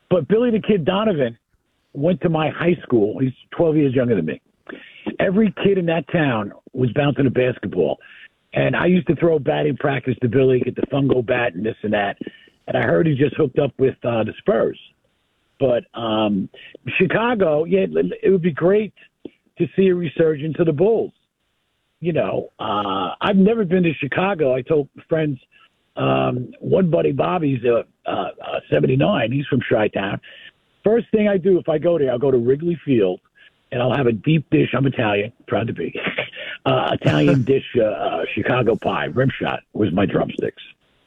But Billy the Kid Donovan went to my high school. He's 12 years younger than me. Every kid in that town was bouncing a basketball. And I used to throw batting practice to Billy, get the fungo bat and this and that. And I heard he just hooked up with the Spurs. But Chicago, yeah, it would be great to see a resurgence of the Bulls. You know, I've never been to Chicago. I told friends, one buddy, Bobby's 79. He's from Chi-Town. First thing I do if I go there, I'll go to Wrigley Field, and I'll have a deep dish. I'm Italian, proud to be. Italian dish, Chicago pie, rim shot was my drumsticks.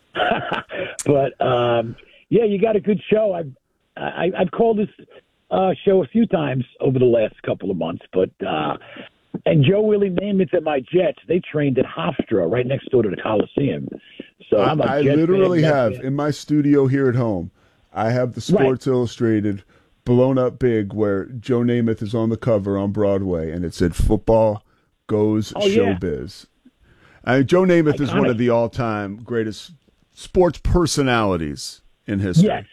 But yeah, you got a good show. I've called this show a few times over the last couple of months, but and Joe Willie Namath and my Jets, they trained at Hofstra right next door to the Coliseum. So I literally have in my studio here at home. I have the Sports Illustrated blown up big where Joe Namath is on the cover on Broadway, and it said "Football Goes Showbiz." Joe Namath is one of the all-time greatest sports personalities in history. Yes.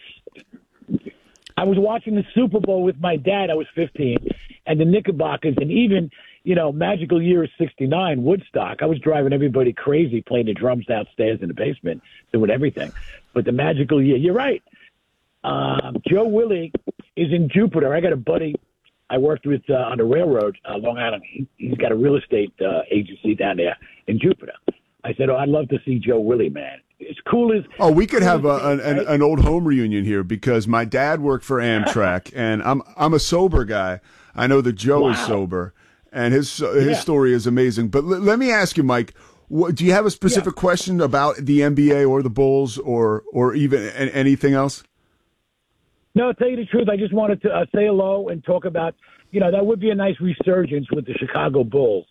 I was watching the Super Bowl with my dad. I was 15, and the Knickerbockers, and even, you know, magical year of '69, Woodstock. I was driving everybody crazy, playing the drums downstairs in the basement, doing everything. But the magical year, you're right. Joe Willie is in Jupiter. I got a buddy I worked with on the railroad, Long Island. He's got a real estate agency down there in Jupiter. I said, I'd love to see Joe Willie, man. As cool as we could have an old home reunion here because my dad worked for Amtrak, and I'm a sober guy. I know that Joe is sober, and his story is amazing. But let me ask you, Mike, do you have a specific question about the NBA or the Bulls or even anything else? No, to tell you the truth, I just wanted to say hello and talk about, you know, that would be a nice resurgence with the Chicago Bulls.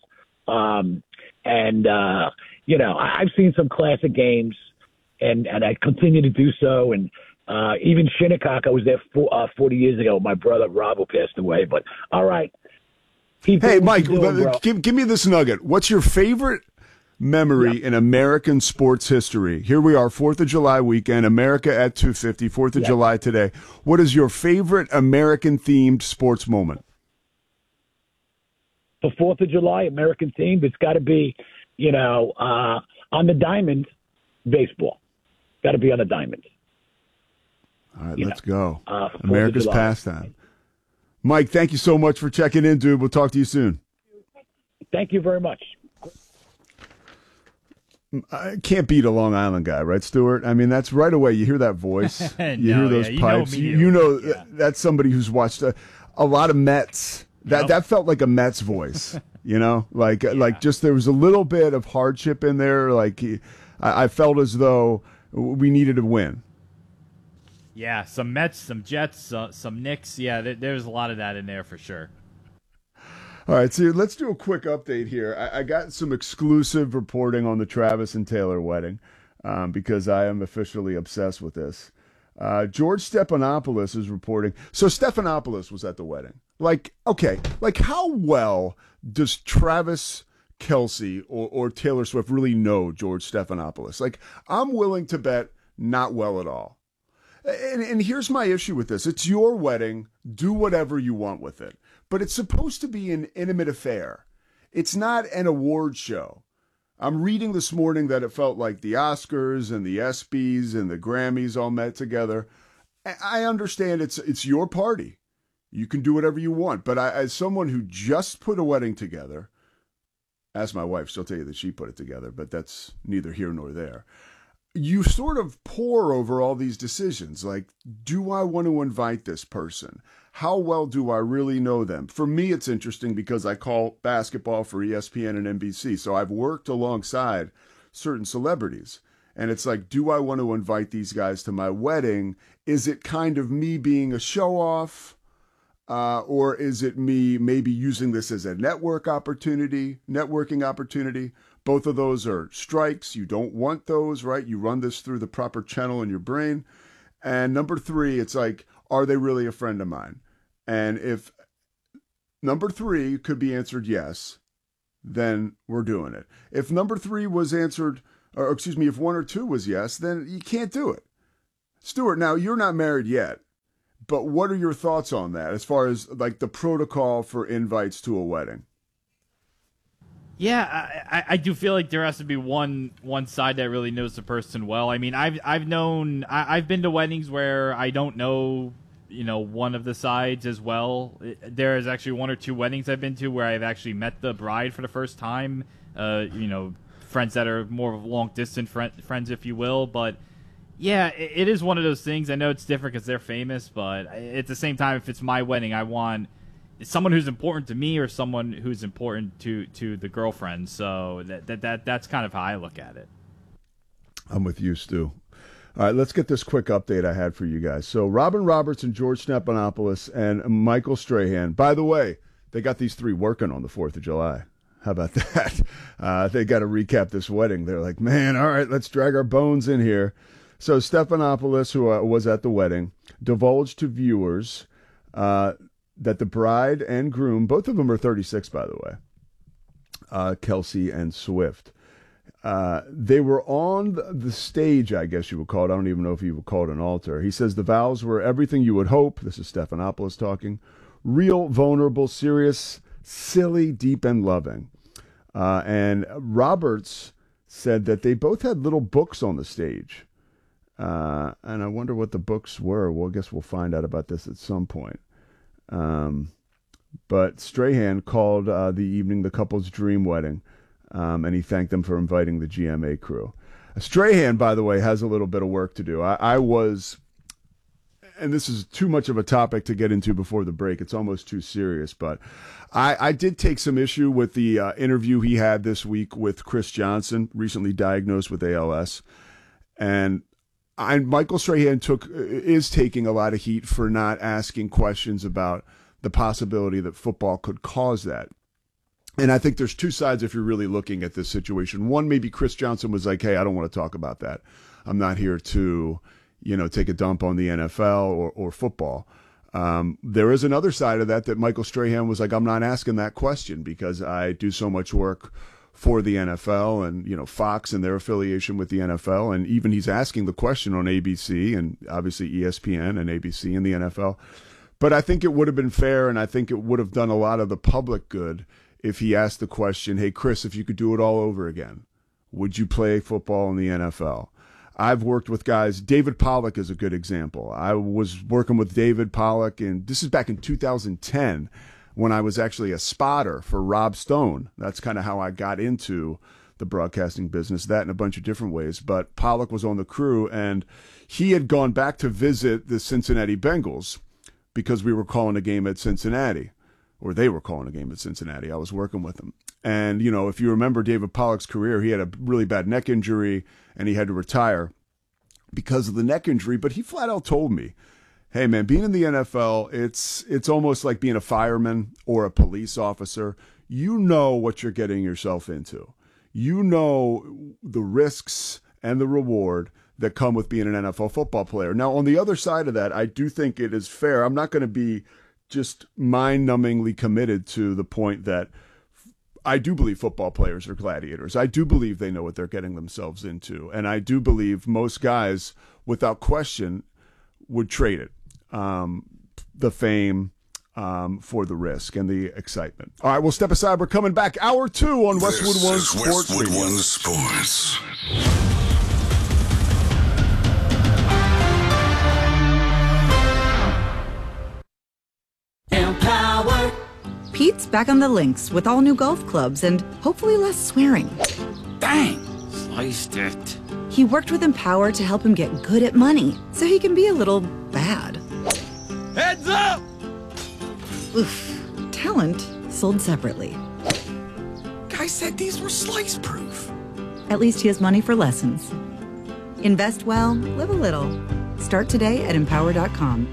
You know, I've seen some classic games, and I continue to do so. And even Shinnecock, I was there 40 years ago. My brother, Rob, who passed away. But, all right. Hey, Mike, give me this nugget. What's your favorite memory in American sports history? Here we are, 4th of July weekend, America at 2:50, 4th of July today. What is your favorite American-themed sports moment? For 4th of July, American-themed, it's got to be, you know, on the diamond, baseball. Got to be on the diamond. All right, let's go. America's pastime. Mike, thank you so much for checking in, dude. We'll talk to you soon. Thank you very much. I can't beat a Long Island guy, right, Stuart? I mean, that's right away. You hear that voice. You hear those pipes. You know that's somebody who's watched a lot of Mets. That felt like a Mets voice, you know? Like just there was a little bit of hardship in there. Like I felt as though we needed to win. Yeah, some Mets, some Jets, some Knicks. Yeah, there's a lot of that in there for sure. All right, so let's do a quick update here. I got some exclusive reporting on the Travis and Taylor wedding because I am officially obsessed with this. George Stephanopoulos is reporting. So Stephanopoulos was at the wedding. Like how well does Travis Kelce or Taylor Swift really know George Stephanopoulos? Like, I'm willing to bet not well at all. And here's my issue with this. It's your wedding. Do whatever you want with it. But it's supposed to be an intimate affair. It's not an award show. I'm reading this morning that it felt like the Oscars and the ESPYs and the Grammys all met together. I understand it's your party. You can do whatever you want. But as someone who just put a wedding together, ask my wife, she'll tell you that she put it together, but that's neither here nor there. You sort of pore over all these decisions. Like, do I want to invite this person? How well do I really know them? For me, it's interesting because I call basketball for ESPN and NBC. So I've worked alongside certain celebrities. And it's like, do I want to invite these guys to my wedding? Is it kind of me being a show-off? Or is it me maybe using this as a networking opportunity? Both of those are strikes. You don't want those, right? You run this through the proper channel in your brain. And number 3, it's like, are they really a friend of mine? And if number 3 could be answered yes, then we're doing it. If number 3 was answered, if 1 or 2 was yes, then you can't do it. Stuart, now you're not married yet, But what are your thoughts on that as far as like the protocol for invites to a wedding? Yeah, I do feel like there has to be one side that really knows the person well. I mean, I've been to weddings where I don't know, one of the sides as well. There is actually one or two weddings I've been to where I've actually met the bride for the first time. Friends that are more long distance friends, if you will. But yeah, it is one of those things. I know it's different because they're famous, but at the same time, if it's my wedding, I want someone who's important to me or someone who's important to the girlfriend. So that's kind of how I look at it. I'm with you, Stu. All right, let's get this quick update I had for you guys. So Robin Roberts and George Stephanopoulos and Michael Strahan. By the way, they got these three working on the 4th of July. How about that? They got to recap this wedding. They're like, man, all right, let's drag our bones in here. So Stephanopoulos, who was at the wedding, divulged to viewers that the bride and groom, both of them are 36, by the way, Kelsey and Swift, they were on the stage, I guess you would call it. I don't even know if you would call it an altar. He says the vows were everything you would hope. This is Stephanopoulos talking. Real, vulnerable, serious, silly, deep, and loving. And Roberts said that they both had little books on the stage. And I wonder what the books were. Well, I guess we'll find out about this at some point. But Strahan called the evening the couple's dream wedding, and he thanked them for inviting the GMA crew. Strahan, by the way, has a little bit of work to do. I was, and this is too much of a topic to get into before the break. It's almost too serious, but I did take some issue with the interview he had this week with Chris Johnson, recently diagnosed with ALS. And Michael Strahan is taking a lot of heat for not asking questions about the possibility that football could cause that. And I think there's two sides if you're really looking at this situation. One, maybe Chris Johnson was like, hey, I don't want to talk about that. I'm not here to, take a dump on the NFL or football. There is another side of that Michael Strahan was like, I'm not asking that question because I do so much work for the NFL and, Fox and their affiliation with the NFL. And even he's asking the question on ABC and obviously ESPN and ABC and the NFL. But I think it would have been fair, and I think it would have done a lot of the public good if he asked the question, hey, Chris, if you could do it all over again, would you play football in the NFL? I've worked with guys. David Pollack is a good example. I was working with David Pollack, and this is back in 2010 when I was actually a spotter for Rob Stone. That's kind of how I got into the broadcasting business, that in a bunch of different ways. But Pollack was on the crew, and he had gone back to visit the Cincinnati Bengals because we were calling a game at Cincinnati, or they were calling a game at Cincinnati. I was working with them. And, if you remember David Pollack's career, he had a really bad neck injury, and he had to retire because of the neck injury. But he flat out told me, hey, man, being in the NFL, it's almost like being a fireman or a police officer. You know what you're getting yourself into. You know the risks and the reward that come with being an NFL football player. Now, on the other side of that, I do think it is fair. I'm not going to be just mind-numbingly committed to the point that I do believe football players are gladiators. I do believe they know what they're getting themselves into. And I do believe most guys, without question, would trade it. The fame for the risk and the excitement. All right, we'll step aside. We're coming back. Hour 2 on Westwood One Sports. Westwood One Sports. Empower. Pete's back on the links with all new golf clubs and hopefully less swearing. Bang! Sliced it. He worked with Empower to help him get good at money so he can be a little bad. Heads up! Oof. Talent sold separately. Guy said these were slice proof. At least he has money for lessons. Invest well, live a little. Start today at Empower.com.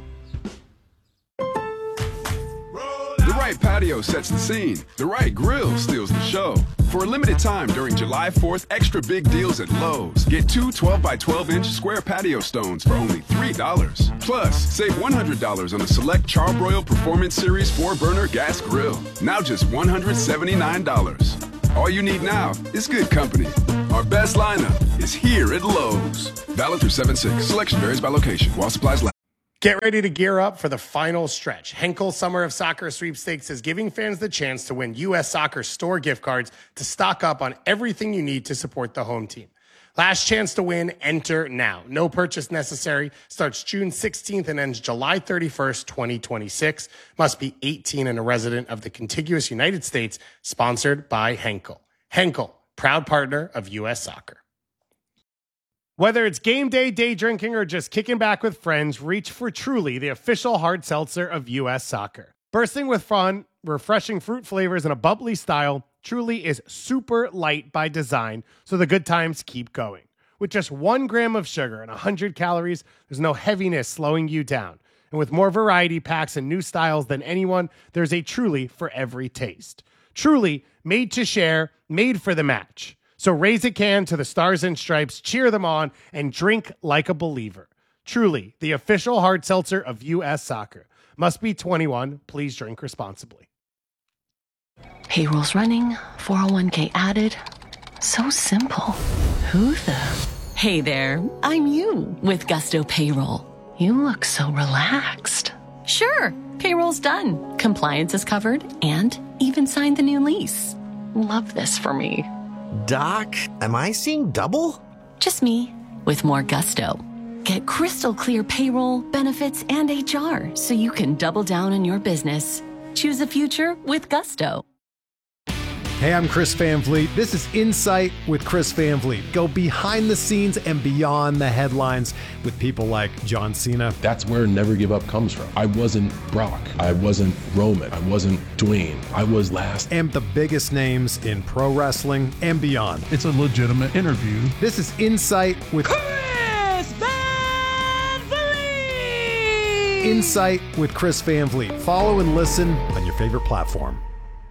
The right patio sets the scene. The right grill steals the show. For a limited time during July 4th, extra big deals at Lowe's. Get 2 12 by 12-inch square patio stones for only $3. Plus, save $100 on a select Charbroil Performance Series 4-burner gas grill. Now just $179. All you need now is good company. Our best lineup is here at Lowe's. Valid through 7/6. Selection varies by location while supplies last. Get ready to gear up for the final stretch. Henkel Summer of Soccer Sweepstakes is giving fans the chance to win U.S. Soccer store gift cards to stock up on everything you need to support the home team. Last chance to win, enter now. No purchase necessary. Starts June 16th and ends July 31st, 2026. Must be 18 and a resident of the contiguous United States. Sponsored by Henkel. Henkel, proud partner of U.S. Soccer. Whether it's game day, day drinking, or just kicking back with friends, reach for Truly, the official hard seltzer of U.S. Soccer. Bursting with fun, refreshing fruit flavors, and a bubbly style, Truly is super light by design, so the good times keep going. With just 1 gram of sugar and 100 calories, there's no heaviness slowing you down. And with more variety packs and new styles than anyone, there's a Truly for every taste. Truly, made to share, made for the match. So raise a can to the Stars and Stripes, cheer them on, and drink like a believer. Truly, the official hard seltzer of U.S. Soccer. Must be 21. Please drink responsibly. Payroll's running, 401k added. So simple. Who the? Hey there, I'm you with Gusto Payroll. You look so relaxed. Sure, payroll's done. Compliance is covered and even signed the new lease. Love this for me. Doc, am I seeing double? Just me with more Gusto. Get crystal clear payroll, benefits, and HR so you can double down on your business. Choose the future with Gusto. Hey, I'm Chris Van Vliet. This is Insight with Chris Van Vliet. Go behind the scenes and beyond the headlines with people like John Cena. That's where Never Give Up comes from. I wasn't Brock. I wasn't Roman. I wasn't Dwayne. I was last. And the biggest names in pro wrestling and beyond. It's a legitimate interview. This is Insight with Chris Van Vliet. Insight with Chris Van Vliet. Follow and listen on your favorite platform.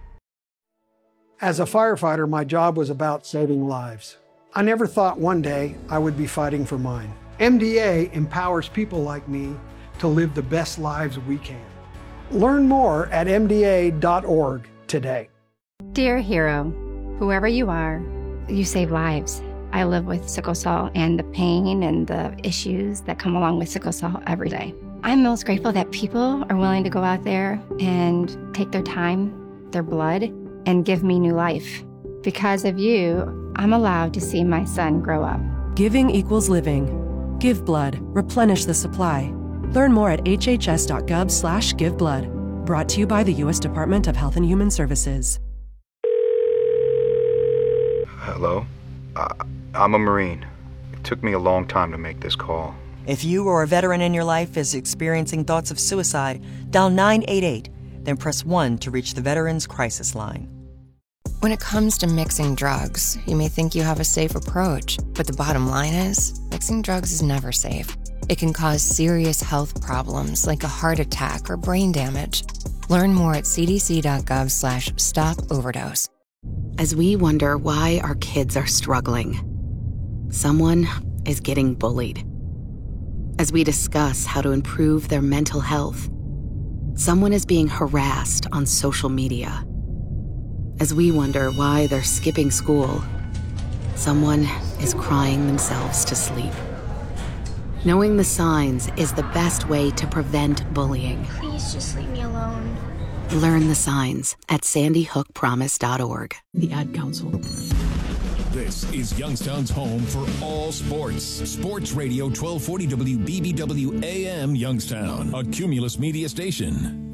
As a firefighter, my job was about saving lives. I never thought one day I would be fighting for mine. MDA empowers people like me to live the best lives we can. Learn more at MDA.org today. Dear hero, whoever you are, you save lives. I live with sickle cell and the pain and the issues that come along with sickle cell every day. I'm most grateful that people are willing to go out there and take their time, their blood, and give me new life. Because of you, I'm allowed to see my son grow up. Giving equals living. Give blood. Replenish the supply. Learn more at hhs.gov/giveblood. Brought to you by the U.S. Department of Health and Human Services. Hello? I'm a Marine. It took me a long time to make this call. If you or a veteran in your life is experiencing thoughts of suicide, dial 988. Then press 1 to reach the Veterans Crisis Line. When it comes to mixing drugs, you may think you have a safe approach, but the bottom line is, mixing drugs is never safe. It can cause serious health problems like a heart attack or brain damage. Learn more at cdc.gov/stop-overdose. As we wonder why our kids are struggling, someone is getting bullied. As we discuss how to improve their mental health, someone is being harassed on social media. As we wonder why they're skipping school, someone is crying themselves to sleep. Knowing the signs is the best way to prevent bullying. Please just leave me alone. Learn the signs at sandyhookpromise.org. The Ad Council. This is Youngstown's home for all sports. Sports Radio 1240 WBBW AM Youngstown, a Cumulus media station.